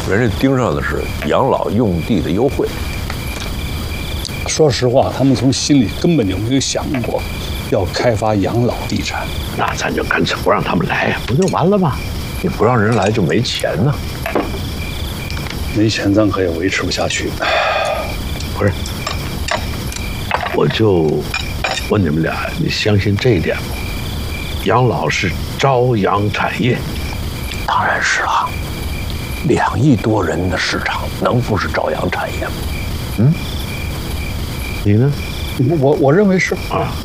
人家盯上的是养老用地的优惠。 说实话，他们从心里根本就没有想过要开发养老地产。 那咱就干脆不让他们来，不就完了吗？ 你不让人来就没钱呢。 没钱咱可也维持不下去。 不是，我就问你们俩，你相信这一点吗？养老是朝阳产业。 当然是了，2亿多人的市场，能不是朝阳产业吗？ 你呢？ 我认为是啊。